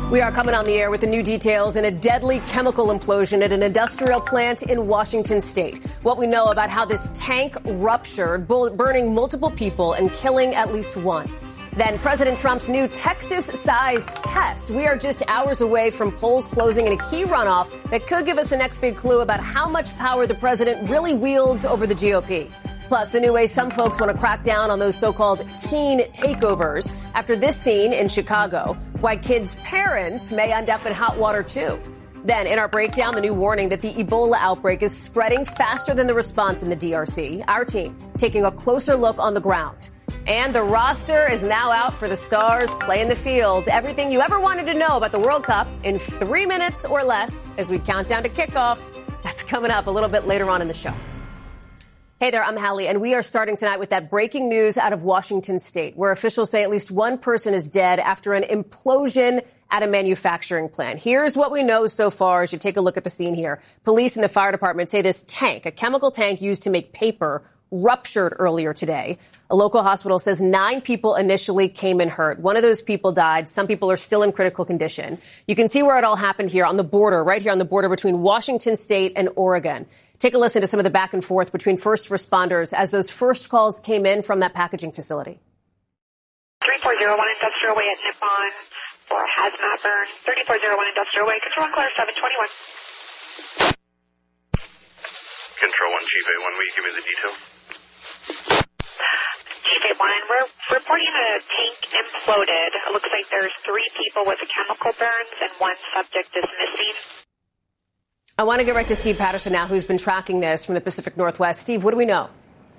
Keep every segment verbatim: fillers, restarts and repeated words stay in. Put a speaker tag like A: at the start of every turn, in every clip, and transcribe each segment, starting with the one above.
A: We are coming on the air with the new details in a deadly chemical implosion at an industrial plant in Washington state. What we know about how this tank ruptured, burning multiple people and killing at least one. Then President Trump's new Texas-sized test. We are just hours away from polls closing in a key runoff that could give us the next big clue about how much power the president really wields over the G O P. Plus, the new way some folks want to crack down on those so-called teen takeovers after this scene in Chicago. Why kids' parents may end up in hot water, too. Then, in our breakdown, the new warning that the Ebola outbreak is spreading faster than the response in the D R C. Our team taking a closer look on the ground. And the roster is now out for the Stars playing the field. Everything you ever wanted to know about the World Cup in three minutes or less as we count down to kickoff. That's coming up a little bit later on in the show. Hey there, I'm Hallie, and we are starting tonight with that breaking news out of Washington state, where officials say at least one person is dead after an implosion at a manufacturing plant. Here's what we know so far as you take a look at the scene here. Police and the fire department say this tank, a chemical tank used to make paper, ruptured earlier today. A local hospital says nine people initially came in hurt. One of those people died. Some people are still in critical condition. You can see where it all happened here on the border, right here on the border between Washington state and Oregon. Take a listen to some of the back and forth between first responders as those first calls came in from that packaging facility.
B: three four zero one Industrial Way at Nippon for a hazmat burn. thirty-four oh one Industrial Way, Control one, clear seven twenty-one.
C: Control one, Chief A one, will you give me the detail?
B: Chief A one, we're reporting a tank imploded. It looks like there's three people with chemical burns and one subject is missing.
A: I want to get right to Steve Patterson now, who's been tracking this from the Pacific Northwest. Steve, what do we know?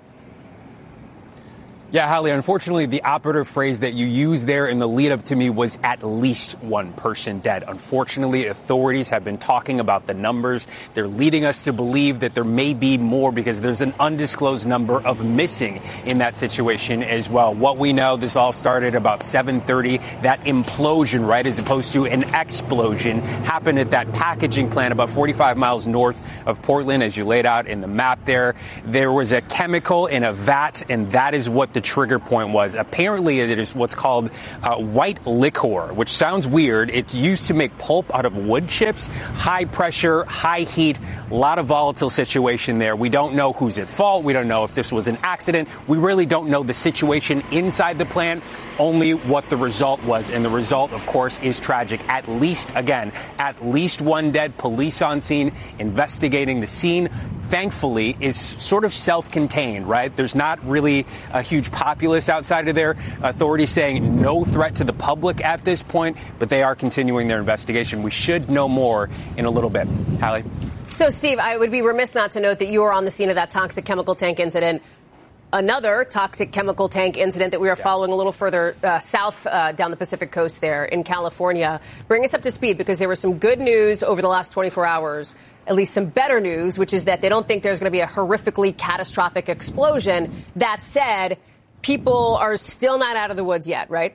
D: Yeah, Hallie, unfortunately, the operative phrase that you used there in the lead up to me was at least one person dead. Unfortunately, authorities have been talking about the numbers. They're leading us to believe that there may be more because there's an undisclosed number of missing in that situation as well. What we know, this all started about seven thirty. That implosion, right, as opposed to an explosion, happened at that packaging plant about forty-five miles north of Portland, as you laid out in the map there. There was a chemical in a vat, and that is what the The trigger point was. Apparently, it is what's called uh, white liquor, which sounds weird. It used to make pulp out of wood chips, high pressure, high heat, a lot of volatile situation there. We don't know who's at fault. We don't know if this was an accident. We really don't know the situation inside the plant, only what the result was. And the result, of course, is tragic. At least, again, at least one dead. Police on scene investigating the scene. Thankfully, is sort of self-contained, right? There's not really a huge populace outside of there. Authorities saying no threat to the public at this point, but they are continuing their investigation. We should know more in a little bit. Hallie?
A: So, Steve, I would be remiss not to note that you were on the scene of that toxic chemical tank incident. Another toxic chemical tank incident that we are yeah. following a little further uh, south uh, down the Pacific coast there in California. Bring us up to speed, because there was some good news over the last twenty-four hours, at least some better news, which is that they don't think there's going to be a horrifically catastrophic explosion. That said, people are still not out of the woods yet, right?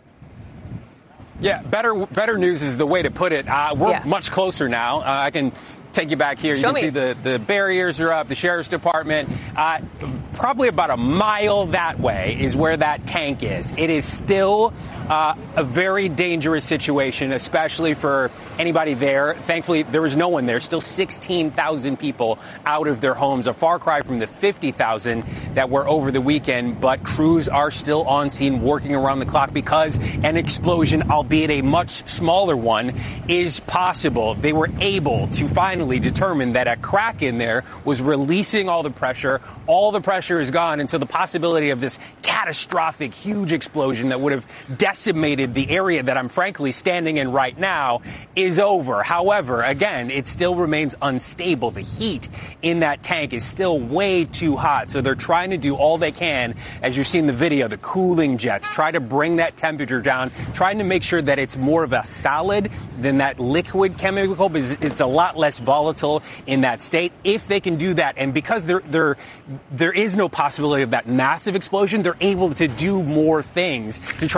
D: Yeah, better better news is the way to put it. Uh, we're
A: yeah.
D: much closer now. Uh, I can take you back here. You
A: Show
D: can
A: me.
D: see the, the barriers are up, the sheriff's department. Uh, probably about a mile that way is where that tank is. It is still uh, a very dangerous situation, especially for anybody there. Thankfully, there was no one there. Still sixteen thousand people out of their homes. A far cry from the fifty thousand that were over the weekend. But crews are still on scene working around the clock because an explosion, albeit a much smaller one, is possible. They were able to finally determine that a crack in there was releasing all the pressure. All the pressure is gone. And so the possibility of this catastrophic, huge explosion that would have decimated the area that I'm frankly standing in right now is over. However, again, it still remains unstable. The heat in that tank is still way too hot. So they're trying to do all they can, as you've seen the video, the cooling jets, try to bring that temperature down, trying to make sure that it's more of a solid than that liquid chemical, because it's a lot less volatile in that state. If they can do that, and because there there there is no possibility of that massive explosion, they're able to do more things to try to figure out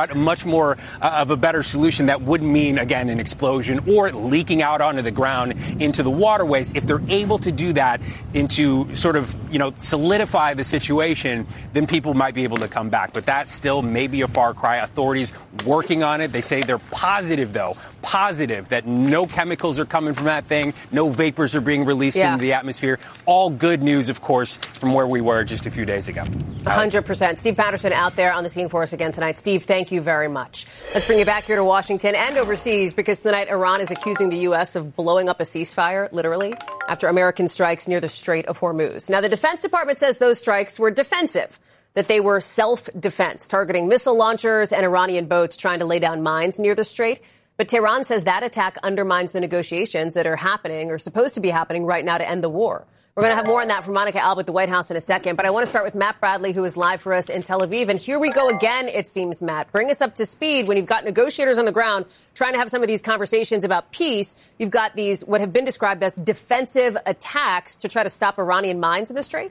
D: out much more uh, of a better solution that wouldn't mean, again, an explosion or leaking out onto the ground into the waterways. If they're able to do that into sort of, you know, solidify the situation, then people might be able to come back. But that still may be a far cry. Authorities working on it. They say they're positive, though, positive that no chemicals are coming from that thing. No vapors are being released yeah. into the atmosphere. All good news, of course, from where we were just a few days ago.
A: one hundred percent. Steve Patterson out there on the scene for us again tonight. Steve, thank you very much. Let's bring you back here to Washington and overseas, because tonight Iran is accusing the U S of blowing up a ceasefire, literally, after American strikes near the Strait of Hormuz. Now, the Defense Department says those strikes were defensive, that they were self-defense, targeting missile launchers and Iranian boats trying to lay down mines near the strait. But Tehran says that attack undermines the negotiations that are happening or supposed to be happening right now to end the war. We're going to have more on that from Monica Alba at the White House in a second. But I want to start with Matt Bradley, who is live for us in Tel Aviv. And here we go again, it seems, Matt. Bring us up to speed. When you've got negotiators on the ground trying to have some of these conversations about peace, you've got these what have been described as defensive attacks to try to stop Iranian mines in the strait.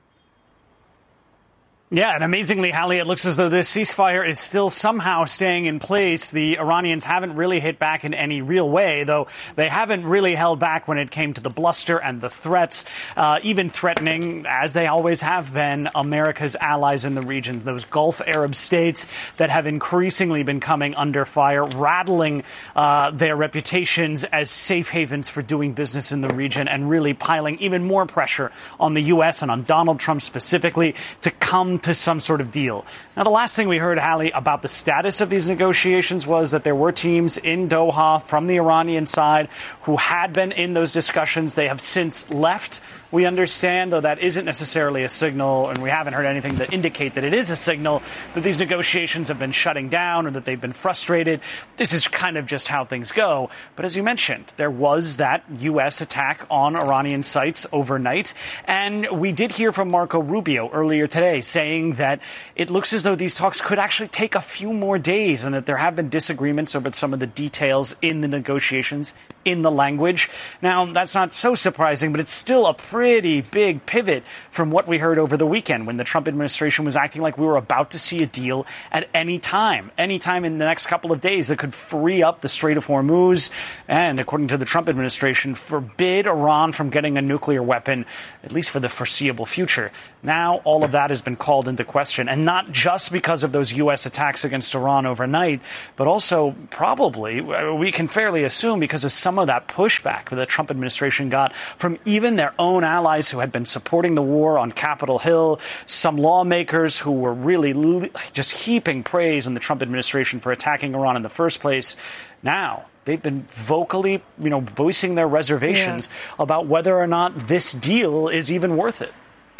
E: Yeah, and amazingly, Hallie, it looks as though this ceasefire is still somehow staying in place. The Iranians haven't really hit back in any real way, though they haven't really held back when it came to the bluster and the threats, uh, even threatening, as they always have been, America's allies in the region, those Gulf Arab states that have increasingly been coming under fire, rattling uh, their reputations as safe havens for doing business in the region and really piling even more pressure on the U S and on Donald Trump specifically to come to some sort of deal. Now, the last thing we heard, Hallie, about the status of these negotiations was that there were teams in Doha from the Iranian side who had been in those discussions. They have since left. We understand, though that isn't necessarily a signal, and we haven't heard anything to indicate that it is a signal that these negotiations have been shutting down or that they've been frustrated. This is kind of just how things go. But as you mentioned, there was that U S attack on Iranian sites overnight. And we did hear from Marco Rubio earlier today saying that it looks as though these talks could actually take a few more days and that there have been disagreements over some of the details in the negotiations, in the language. Now, that's not so surprising, but it's still a pretty big pivot from what we heard over the weekend when the Trump administration was acting like we were about to see a deal at any time, any time in the next couple of days that could free up the Strait of Hormuz and, according to the Trump administration, forbid Iran from getting a nuclear weapon, at least for the foreseeable future. Now, all of that has been called into question, and not just because of those U S attacks against Iran overnight, but also probably, we can fairly assume, because of some of that pushback that the Trump administration got from even their own allies who had been supporting the war on Capitol Hill, some lawmakers who were really just heaping praise on the Trump administration for attacking Iran in the first place. Now, they've been vocally, you know, voicing their reservations yeah. about whether or not this deal is even worth it.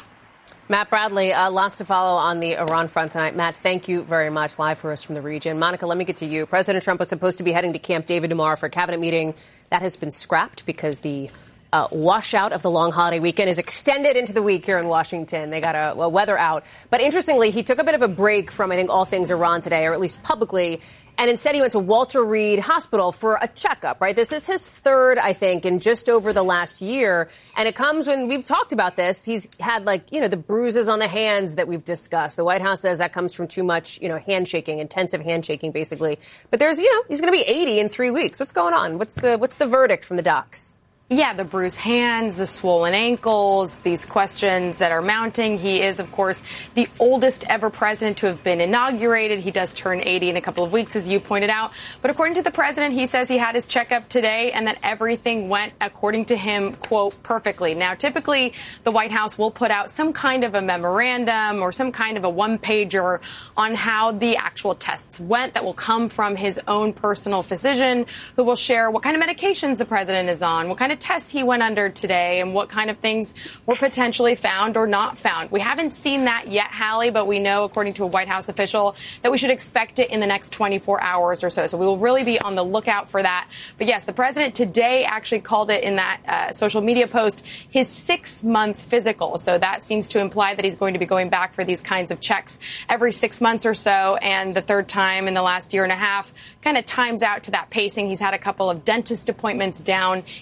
A: Matt Bradley, uh, lots to follow on the Iran front tonight. Matt, thank you very much. Live for us from the region. Monica, let me get to you. President Trump was supposed to be heading to Camp David tomorrow for a cabinet meeting. That has been scrapped because the uh, washout of the long holiday weekend is extended into the week here in Washington. They got a, a weather out. But interestingly, he took a bit of a break from, I think, all things Iran today, or at least publicly. And instead, he went to Walter Reed Hospital for a checkup, right? This is his third, I think, in just over the last year. And it comes when we've talked about this. He's had, like, you know, the bruises on the hands that we've discussed. The White House says that comes from too much, you know, handshaking, intensive handshaking, basically. But there's, you know, he's going to be eighty in three weeks. What's going on? What's the what's the verdict from the docs?
F: Yeah, the bruised hands, the swollen ankles, these questions that are mounting. He is, of course, the oldest ever president to have been inaugurated. He does turn eighty in a couple of weeks, as you pointed out. But according to the president, he says he had his checkup today and that everything went, according to him, quote, perfectly. Now, typically, the White House will put out some kind of a memorandum or some kind of a one-pager on how the actual tests went that will come from his own personal physician, who will share what kind of medications the president is on, what kind of tests he went under today, and what kind of things were potentially found or not found. We haven't seen that yet, Hallie, but we know, according to a White House official, that we should expect it in the next twenty-four hours or so. So we will really be on the lookout for that. But yes, the president today actually called it in that uh, social media post his six-month physical. So that seems to imply that he's going to be going back for these kinds of checks every six months or so. And the third time in the last year and a half kind of times out to that pacing. He's had a couple of dentist appointments down in Florida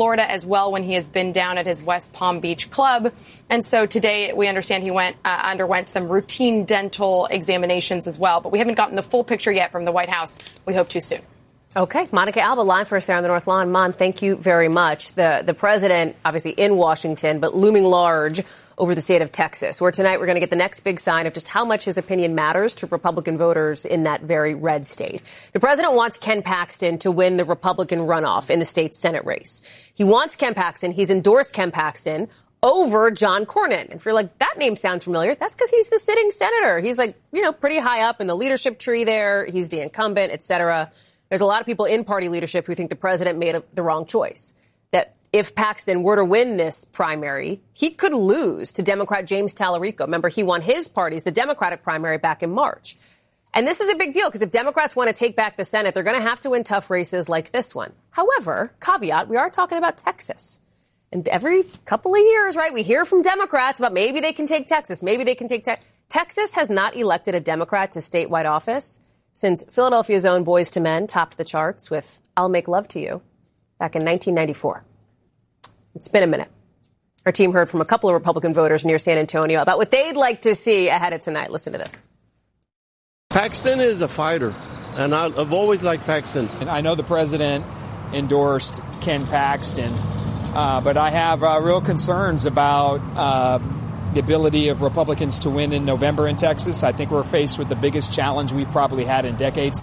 F: Florida as well when he has been down at his West Palm Beach club. And so today we understand he went uh, underwent some routine dental examinations as well. But we haven't gotten the full picture yet from the White House. We hope to soon.
A: Okay. Monica Alba, live for us there on the North Lawn. Mon, thank you very much. The, the president, obviously in Washington, but looming large over the state of Texas, where tonight we're going to get the next big sign of just how much his opinion matters to Republican voters in that very red state. The president wants Ken Paxton to win the Republican runoff in the state's Senate race. He wants Ken Paxton. He's endorsed Ken Paxton over John Cornyn. And if you're like, that name sounds familiar, that's because he's the sitting senator. He's like, you know, pretty high up in the leadership tree there. He's the incumbent, et cetera. There's a lot of people in party leadership who think the president made a, the wrong choice, that if Paxton were to win this primary, he could lose to Democrat James Tallarico. Remember, he won his party's, the Democratic primary, back in March. And this is a big deal because if Democrats want to take back the Senate, they're going to have to win tough races like this one. However, caveat, we are talking about Texas. And every couple of years, right, we hear from Democrats about maybe they can take Texas, maybe they can take Texas. Texas has not elected a Democrat to statewide office since Philadelphia's own Boyz two Men topped the charts with I'll Make Love to You back in nineteen ninety-four. It's been a minute. Our team heard from a couple of Republican voters near San Antonio about what they'd like to see ahead of tonight. Listen to this.
G: Paxton is a fighter, and I've always liked Paxton.
H: And I know the president endorsed Ken Paxton, uh, but I have uh, real concerns about uh, the ability of Republicans to win in November in Texas. I think we're faced with the biggest challenge we've probably had in decades.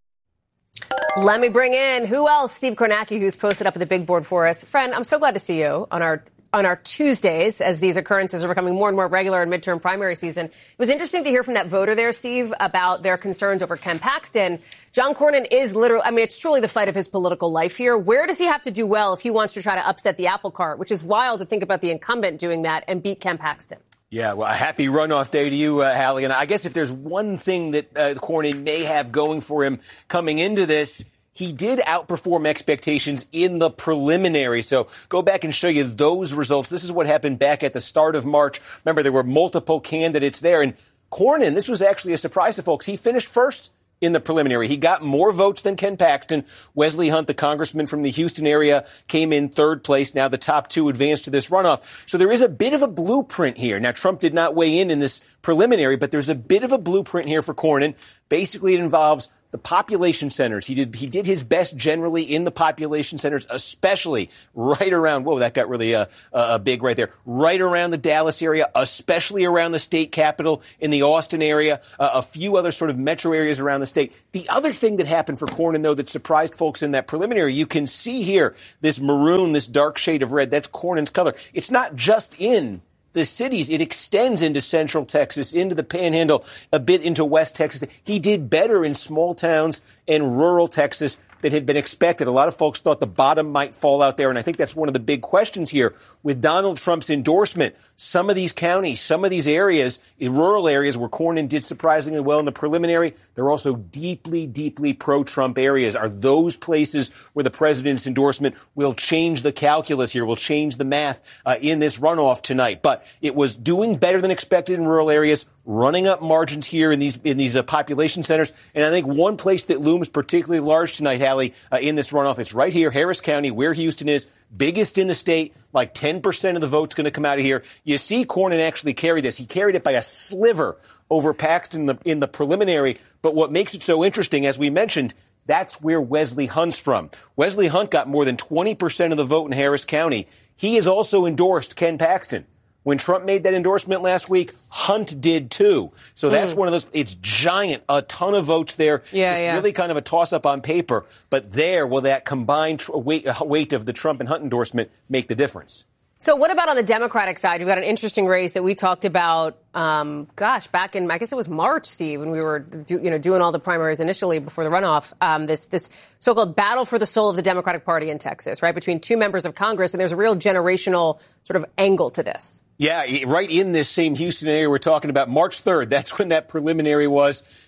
A: Let me bring in who else? Steve Kornacki, who's posted up at the big board for us. Friend, I'm so glad to see you on our on our Tuesdays as these occurrences are becoming more and more regular in midterm primary season. It was interesting to hear from that voter there, Steve, about their concerns over Ken Paxton. John Cornyn is literally, I mean, it's truly the fight of his political life here. Where does he have to do well if he wants to try to upset the apple cart, which is wild to think about the incumbent doing that and beat Ken Paxton?
I: Yeah, well, a happy runoff day to you, uh, Hallie. And I guess if there's one thing that uh, Cornyn may have going for him coming into this, he did outperform expectations in the preliminary. So go back and show you those results. This is what happened back at the start of March. Remember, there were multiple candidates there. And Cornyn, this was actually a surprise to folks. He finished first in the preliminary. He got more votes than Ken Paxton. Wesley Hunt, the congressman from the Houston area, came in third place. Now the top two advanced to this runoff. So there is a bit of a blueprint here. Now, Trump did not weigh in in this preliminary, but there's a bit of a blueprint here for Cornyn. Basically, it involves the population centers. He did he did his best generally in the population centers, especially right around, whoa, that got really uh, uh, big right there, right around the Dallas area, especially around the state capitol in the Austin area, uh, a few other sort of metro areas around the state. The other thing that happened for Cornyn, though, that surprised folks in that preliminary, you can see here this maroon, this dark shade of red, that's Cornyn's color. It's not just in the cities, it extends into central Texas, into the Panhandle, a bit into West Texas. He did better in small towns and rural Texas than had been expected. A lot of folks thought the bottom might fall out there, and I think that's one of the big questions here. With Donald Trump's endorsement, some of these counties, some of these areas, in rural areas where Cornyn did surprisingly well in the preliminary, they're also deeply, deeply pro-Trump areas. Are those places where the president's endorsement will change the calculus here, will change the math uh, in this runoff tonight? But it was doing better than expected in rural areas, running up margins here in these in these uh, population centers. And I think one place that looms particularly large tonight, Hallie, uh, in this runoff, it's right here, Harris County, where Houston is, biggest in the state, like ten percent of the vote's going to come out of here. You see Cornyn actually carry this. He carried it by a sliver over Paxton in the, in the preliminary. But what makes it so interesting, as we mentioned, that's where Wesley Hunt's from. Wesley Hunt got more than twenty percent of the vote in Harris County. He has also endorsed Ken Paxton. When Trump made that endorsement last week, Hunt did too. So that's mm. one of those, it's giant, a ton of votes there.
A: Yeah,
I: it's
A: yeah.
I: really kind of a toss-up on paper. But there, will that combined tr- weight, uh, weight of the Trump and Hunt endorsement make the difference?
A: So what about on the Democratic side? You've got an interesting race that we talked about, um, gosh, back in, I guess it was March, Steve, when we were do, you know, doing all the primaries initially before the runoff, um, this this so-called battle for the soul of the Democratic Party in Texas, right, between two members of Congress. And there's a real generational sort of angle to this.
I: Yeah, right in this same Houston area we're talking about, March third. That's when that preliminary was.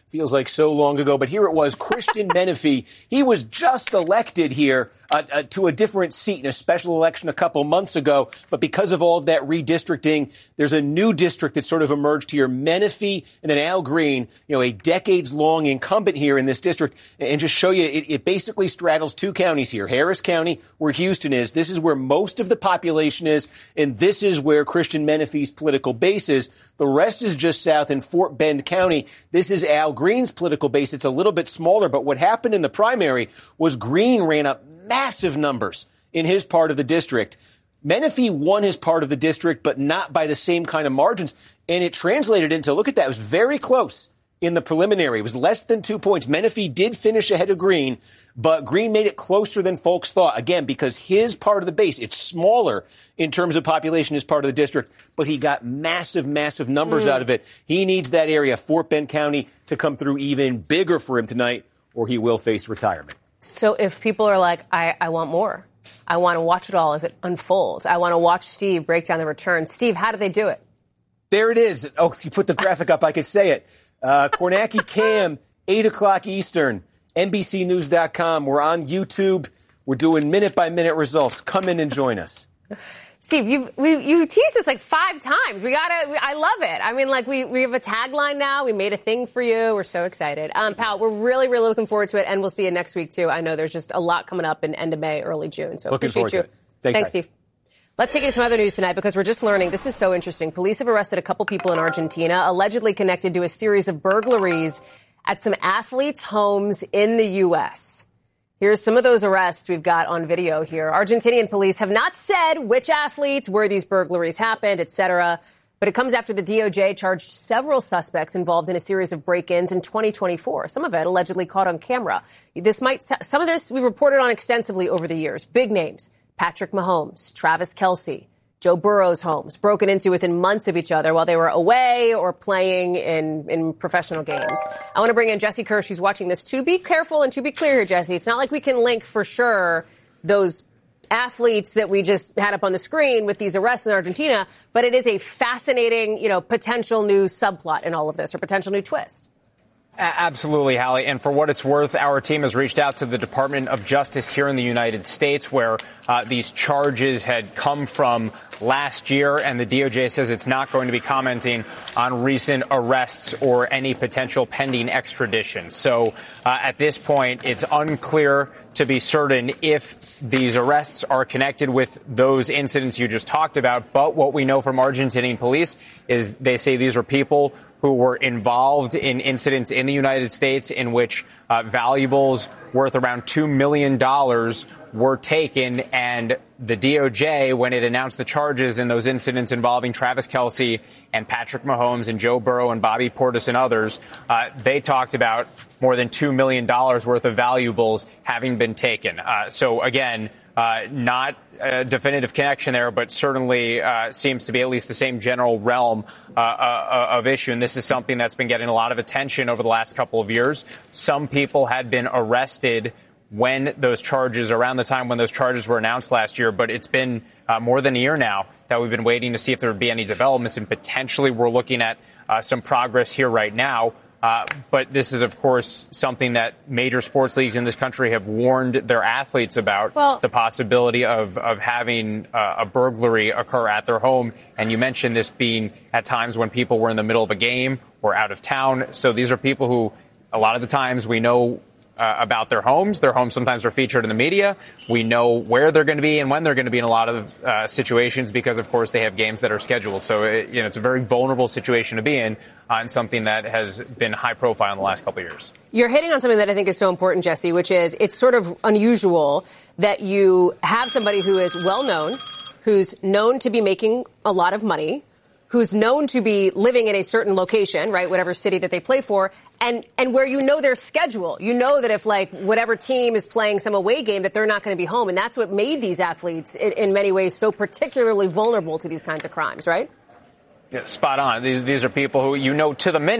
I: Feels like so long ago, but here it was. Christian Menefee, he was just elected here uh, uh, to a different seat in a special election a couple months ago. But because of all of that redistricting, there's a new district that sort of emerged here. Menefee and then Al Green, you know, a decades-long incumbent here in this district. And just show you, it, it basically straddles two counties here. Harris County, where Houston is. This is where most of the population is. And this is where Christian Menefee's political base is. The rest is just south in Fort Bend County. This is Al Green's political base. It's a little bit smaller, but what happened in the primary was Green ran up massive numbers in his part of the district. Menefee won his part of the district, but not by the same kind of margins. And it translated into, look at that, it was very close in the preliminary. It was less than two points. Menefee did finish ahead of Green, but Green made it closer than folks thought. Again, because his part of the base, it's smaller in terms of population, his part of the district, but he got massive, massive numbers mm. out of it. He needs that area, Fort Bend County, to come through even bigger for him tonight, or he will face retirement.
A: So if people are like, I, I want more, I want to watch it all as it unfolds, I want to watch Steve break down the return. Steve, how do they do it?
I: There it is. Oh, you put the graphic up, I could say it. Uh, Kornacki Cam, eight o'clock Eastern, N B C News dot com. We're on YouTube. We're doing minute-by-minute results. Come in and join us.
A: Steve, you've, we, you teased us like five times. We gotta, we, I love it. I mean, like, we, we have a tagline now. We made a thing for you. We're so excited. Um, Pal, we're really, really looking forward to it, and we'll see you next week, too. I know there's just a lot coming up in end of May, early June. So
I: looking
A: appreciate
I: forward
A: you.
I: to it. Thanks,
A: Thanks Steve. Let's take you to some other news tonight because we're just learning. This is so interesting. Police have arrested a couple people in Argentina, allegedly connected to a series of burglaries at some athletes' homes in the U S. Here's some of those arrests we've got on video here. Argentinian police have not said which athletes, where these burglaries happened, et cetera. But it comes after the D O J charged several suspects involved in a series of break-ins in twenty twenty-four. Some of it allegedly caught on camera. This might, some of this we reported on extensively over the years. Big names. Patrick Mahomes, Travis Kelce, Joe Burrow's homes, broken into within months of each other while they were away or playing in, in professional games. I want to bring in Jesse Kirsch, who's watching this. To be careful and to be clear here, Jesse, it's not like we can link for sure those athletes that we just had up on the screen with these arrests in Argentina, but it is a fascinating, you know, potential new subplot in all of this or potential new twist.
J: Absolutely, Hallie. And for what it's worth, our team has reached out to the Department of Justice here in the United States, where uh, these charges had come from last year. And the D O J says it's not going to be commenting on recent arrests or any potential pending extradition. So uh, at this point, it's unclear to be certain if these arrests are connected with those incidents you just talked about. But what we know from Argentinian police is they say these are people who were involved in incidents in the United States in which uh, valuables worth around two million dollars were taken. And the D O J, when it announced the charges in those incidents involving Travis Kelce and Patrick Mahomes and Joe Burrow and Bobby Portis and others, uh, they talked about more than two million dollars worth of valuables having been taken. Uh, so, again, uh, not a definitive connection there, but certainly uh, seems to be at least the same general realm uh, uh, of issue. And this is something that's been getting a lot of attention over the last couple of years. Some people had been arrested when those charges, around the time when those charges were announced last year, but it's been uh, more than a year now that we've been waiting to see if there would be any developments, and potentially we're looking at uh, some progress here right now. Uh, but this is, of course, something that major sports leagues in this country have warned their athletes about, well, the possibility of, of having uh, a burglary occur at their home. And you mentioned this being at times when people were in the middle of a game or out of town. So these are people who, a lot of the times, we know Uh, about their homes. Their homes sometimes are featured in the media. We know where they're going to be and when they're going to be in a lot of uh, situations because, of course, they have games that are scheduled. So, it, you know, it's a very vulnerable situation to be in on something that has been high profile in the last couple of years.
A: You're hitting on something that I think is so important, Jesse, which is it's sort of unusual that you have somebody who is well known, who's known to be making a lot of money, who's known to be living in a certain location, right, whatever city that they play for, and and where you know their schedule. You know that if, like, whatever team is playing some away game, that they're not going to be home. And that's what made these athletes, in, in many ways, so particularly vulnerable to these kinds of crimes, right?
J: Yeah, spot on. These, these are people who you know to the minute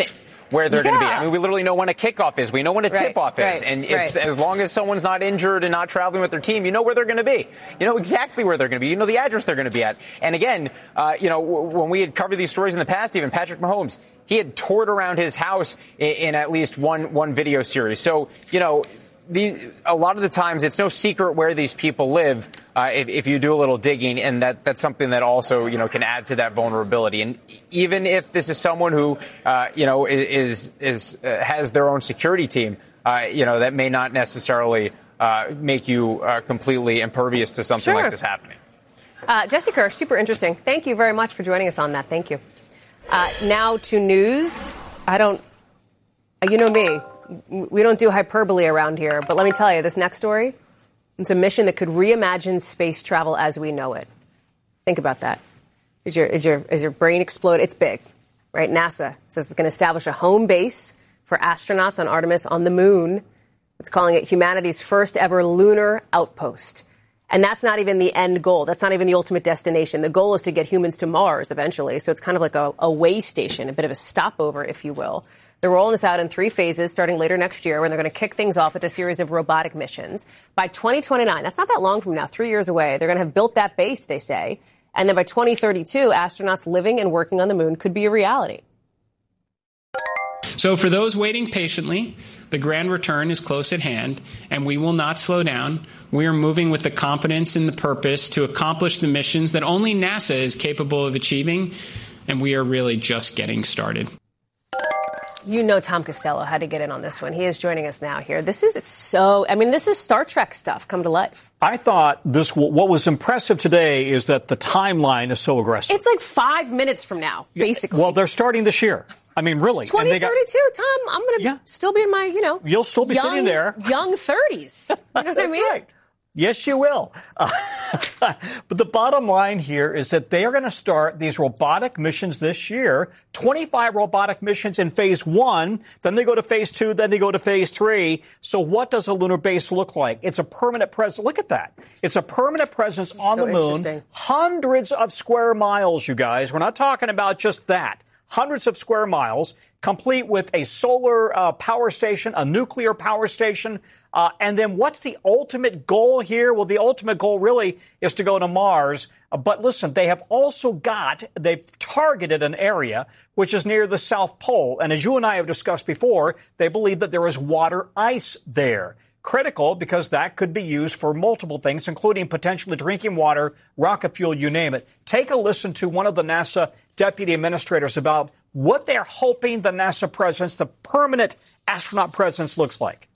J: where they're
F: Yeah.
J: going to be. I mean, we literally know when a kickoff is. We know when a
F: Right,
J: tip-off
F: right,
J: is. And if,
F: right.
J: as long as someone's not injured and not traveling with their team, you know where they're going to be. You know exactly where they're going to be. You know the address they're going to be at. And again, uh, you know, w- when we had covered these stories in the past, even Patrick Mahomes, he had toured around his house in, in at least one one video series. So, you know, the, a lot of the times it's no secret where these people live uh, if, if you do a little digging, and that, that's something that also, you know, can add to that vulnerability. And even if this is someone who, uh, you know, is is uh, has their own security team, uh, you know, that may not necessarily uh, make you uh, completely impervious to something
A: Sure.
J: like this happening.
A: Uh, Jesse Kirsch, super interesting. Thank you very much for joining us on that. Thank you. Uh, now to news. I don't, you know me, we don't do hyperbole around here, but let me tell you, this next story, it's a mission that could reimagine space travel as we know it. Think about that. Is your, is your, is your brain explode? It's big, right? NASA says it's going to establish a home base for astronauts on Artemis on the moon. It's calling it humanity's first ever lunar outpost. And that's not even the end goal. That's not even the ultimate destination. The goal is to get humans to Mars eventually. So it's kind of like a, a way station, a bit of a stopover, if you will. They're rolling this out in three phases starting later next year, when they're going to kick things off with a series of robotic missions. By twenty twenty-nine, that's not that long from now, three years away, they're going to have built that base, they say. And then by twenty thirty-two, astronauts living and working on the moon could be a reality.
K: So for those waiting patiently, the grand return is close at hand, and we will not slow down. We are moving with the competence and the purpose to accomplish the missions that only NASA is capable of achieving, and we are really just getting started.
A: You know Tom Costello had to get in on this one. He is joining us now here. This is so, I mean, this is Star Trek stuff come to life.
L: I thought this, what was impressive today is that the timeline is so aggressive.
A: It's like five minutes from now, basically.
L: Well, they're starting this year. I mean, really.
A: twenty thirty-two, Tom, I'm going to
L: Yeah.
A: still be in my, you know.
L: You'll still be
A: young,
L: sitting there.
A: Young thirties. You know what I mean?
L: Right. Yes, you will. Uh, but the bottom line here is that they are going to start these robotic missions this year, twenty-five robotic missions in phase one. Then they go to phase two. Then they go to phase three. So what does a lunar base look like? It's a permanent presence. Look at that. It's a permanent presence on
A: So
L: the moon.
A: interesting.
L: Hundreds of square miles, you guys. We're not talking about just that. Hundreds of square miles, complete with a solar uh, power station, a nuclear power station. Uh, and then what's the ultimate goal here? Well, the ultimate goal really is to go to Mars. Uh, but listen, they have also got, they've targeted an area which is near the South Pole. And as you and I have discussed before, they believe that there is water ice there. Critical because that could be used for multiple things, including potentially drinking water, rocket fuel, you name it. Take a listen to one of the NASA deputy administrators about what they're hoping the NASA presence, the permanent astronaut presence, looks like.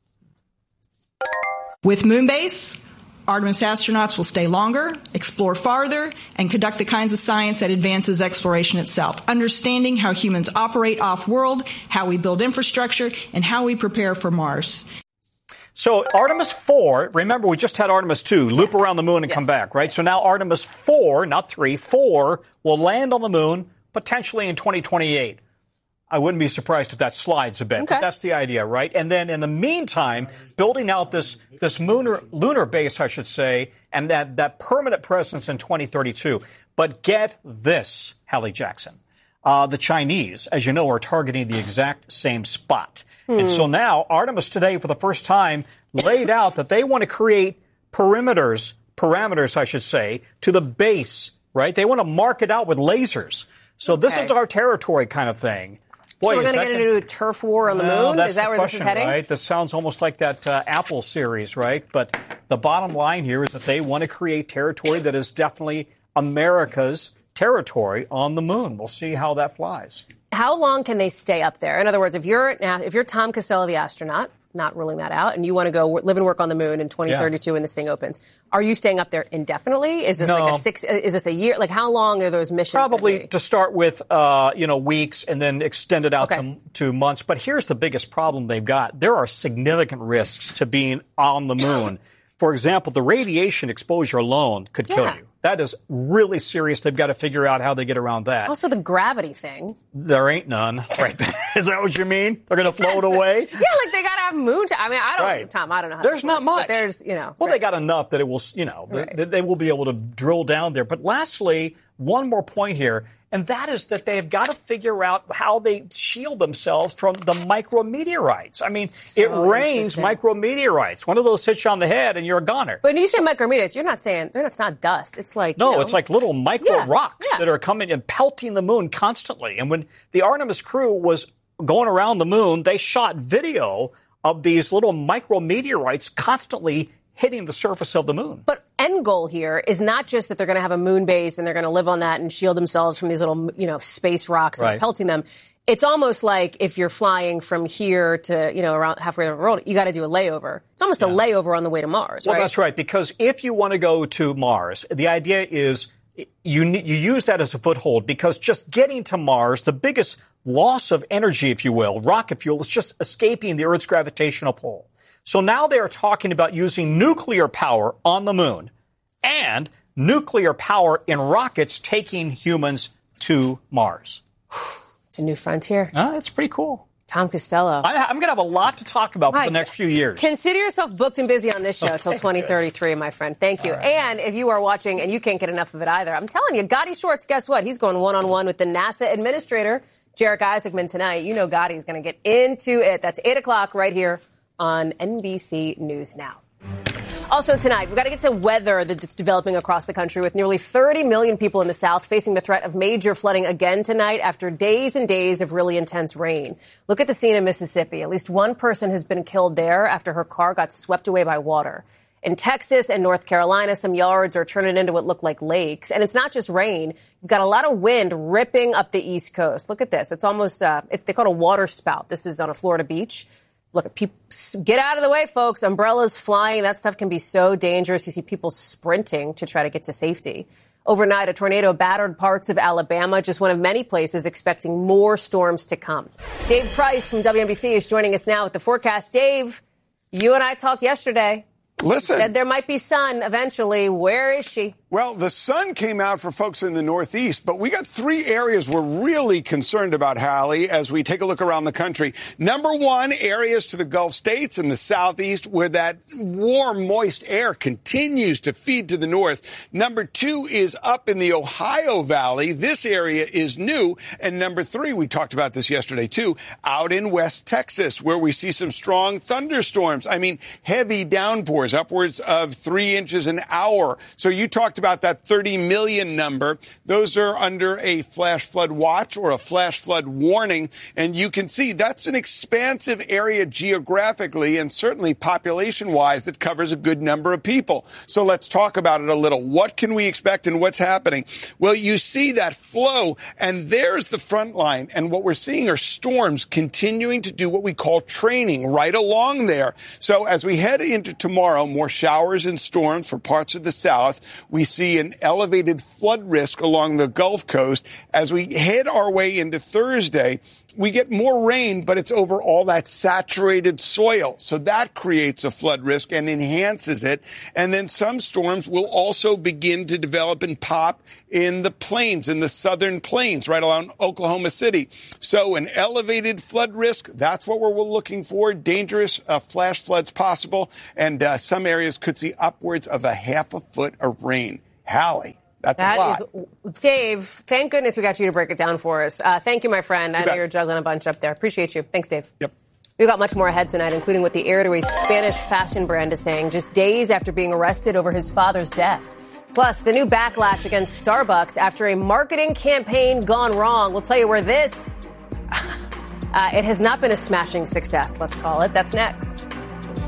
M: With Moonbase, Artemis astronauts will stay longer, explore farther, and conduct the kinds of science that advances exploration itself, understanding how humans operate off-world, how we build infrastructure, and how we prepare for Mars.
L: So Artemis four, remember we just had Artemis two, loop
A: Yes.
L: around the moon and
A: Yes.
L: come back, right? So now Artemis four, not three, four, will land on the moon potentially in twenty twenty-eight. I wouldn't be surprised if that slides a bit,
A: Okay.
L: but that's the idea, right? And then in the meantime, building out this this lunar, lunar base, I should say, and that, that permanent presence in twenty thirty-two. But get this, Hallie Jackson. Uh, the Chinese, as you know, are targeting the exact same spot. And so now Artemis today, for the first time, laid out that they want to create perimeters, parameters, I should say, to the base, right? They want to mark it out with lasers. So this
A: Okay.
L: is our territory kind of thing. Boy,
A: so we're
L: is
A: going to
L: that
A: get
L: gonna-
A: into a turf war on the
L: Well,
A: moon?
L: that's
A: Is that
L: the
A: where
L: question,
A: this is heading?
L: Right? This sounds almost like that uh, Apple series, right? But the bottom line here is that they want to create territory that is definitely America's territory on the moon. We'll see how that flies.
A: How long can they stay up there? In other words, if you're now, if you're Tom Costello, the astronaut, not ruling that out, and you want to go w- live and work on the moon in twenty thirty-two when this thing opens, are you staying up there indefinitely? Is this
L: No.
A: like a six? Is this a year? Like how long are those missions? gonna
L: Probably
A: be?
L: to start with, uh, you know, weeks and then extend it out
A: Okay.
L: to, to months. But here's the biggest problem they've got. There are significant risks to being on the moon. For example, the radiation exposure alone could kill
A: Yeah.
L: you. That is really serious. They've got to figure out how they get around that.
A: Also, the gravity thing.
L: There ain't none. Right? Is that what you mean? They're going to float away?
A: Yeah, like they got to have moon. T- I mean, I don't,
L: Right.
A: Tom. I don't know. How
L: There's
A: this
L: not
A: works, but
L: much.
A: There's, you know.
L: Well,
A: right.
L: they got enough that it will, you know,
A: Right.
L: they, they will be able to drill down there. But lastly, one more point here. and that is that they've got to figure out how they shield themselves from the micrometeorites. I mean, so it rains micrometeorites. One of those hits you on the head, and you're a goner.
A: But when you say micrometeorites, you're not saying it's not dust. It's like
L: no,
A: you know,
L: it's like little micro
A: yeah,
L: rocks
A: yeah.
L: that are coming and pelting the moon constantly. And when the Artemis crew was going around the moon, they shot video of these little micrometeorites constantly hitting the surface of the moon.
A: But end goal here is not just that they're going to have a moon base and they're going to live on that and shield themselves from these little, you know, space rocks that
L: right.
A: are pelting them. It's almost like if you're flying from here to, you know, around halfway around the world, you got to do a layover. It's almost yeah. a layover on the way to Mars,
L: well,
A: right?
L: Well, that's right, because if you want to go to Mars, the idea is you you use that as a foothold, because just getting to Mars, the biggest loss of energy, if you will, rocket fuel, is just escaping the Earth's gravitational pull. So now they are talking about using nuclear power on the moon and nuclear power in rockets taking humans to Mars.
A: It's a new frontier.
L: Uh, it's pretty cool.
A: Tom Costello.
L: I, I'm going to have a lot to talk about
A: right.
L: for the next few years.
A: Consider yourself booked and busy on this show until okay, twenty thirty-three, my friend. Thank you. Right. And if you are watching and you can't get enough of it either, I'm telling you, Gadi Schwartz, guess what? He's going one-on-one with the NASA administrator, Jarek Isaacman, tonight. You know Gadi's going to get into it. That's eight o'clock right here on N B C News Now. Also tonight, we've got to get to weather that's developing across the country, with nearly thirty million people in the South facing the threat of major flooding again tonight after days and days of really intense rain. Look at the scene in Mississippi. At least one person has been killed there after her car got swept away by water. In Texas and North Carolina, some yards are turning into what look like lakes. And it's not just rain. You've got a lot of wind ripping up the East Coast. Look at this. It's almost, uh, it's, they call it a water spout. This is on a Florida beach. Look at people, get out of the way, folks. Umbrellas flying. That stuff can be so dangerous. You see people sprinting to try to get to safety. Overnight, a tornado battered parts of Alabama, just one of many places expecting more storms to come. Dave Price from W N B C is joining us now with the forecast. Dave, you and I talked yesterday.
N: Listen.
A: You said there might be sun eventually. Where is she?
N: Well, the sun came out for folks in the Northeast, but we got three areas we're really concerned about, Hallie, as we take a look around the country. Number one, areas to the Gulf states and the Southeast where that warm, moist air continues to feed to the north. Number two is up in the Ohio Valley. This area is new. And number three, we talked about this yesterday, too, out in West Texas, where we see some strong thunderstorms. I mean, heavy downpours, upwards of three inches an hour. So you talked about that thirty million number. Those are under a flash flood watch or a flash flood warning. And you can see that's an expansive area geographically and certainly population-wise that covers a good number of people. So let's talk about it a little. What can we expect and what's happening? Well, you see that flow, and there's the front line. And what we're seeing are storms continuing to do what we call training right along there. So as we head into tomorrow, more showers and storms for parts of the South. We see an elevated flood risk along the Gulf Coast. As we head our way into Thursday, we get more rain, but it's over all that saturated soil. So that creates a flood risk and enhances it. And then some storms will also begin to develop and pop in the plains, in the southern plains, right along Oklahoma City. So an elevated flood risk, that's what we're looking for. Dangerous uh, flash floods possible. And uh, some areas could see upwards of a half a foot of rain. Hallie. That's
A: that
N: a lot.
A: Is, Dave, thank goodness we got you to break it down for us. Uh, thank you, my friend. I
N: you
A: know
N: bet.
A: you're juggling a bunch up there. Appreciate you. Thanks, Dave.
N: Yep.
A: We've got much more ahead tonight, including what the heir to a Spanish fashion brand is saying just days after being arrested over his father's death. Plus, the new backlash against Starbucks after a marketing campaign gone wrong. We'll tell you where this, uh, it has not been a smashing success, let's call it. That's next.